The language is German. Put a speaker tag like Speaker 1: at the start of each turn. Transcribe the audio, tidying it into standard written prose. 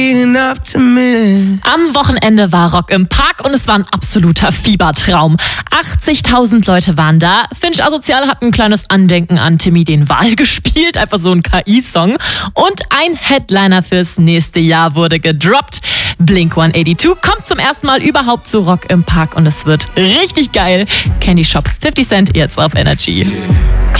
Speaker 1: Am Wochenende war Rock im Park und es war ein absoluter Fiebertraum. 80.000 Leute waren da. Finch Asozial hat ein kleines Andenken an Timmy den Wal gespielt, einfach so ein KI-Song. Und ein Headliner fürs nächste Jahr wurde gedroppt. Blink-182 kommt zum ersten Mal überhaupt zu Rock im Park und es wird richtig geil. Candy Shop 50 Cent jetzt auf Energy.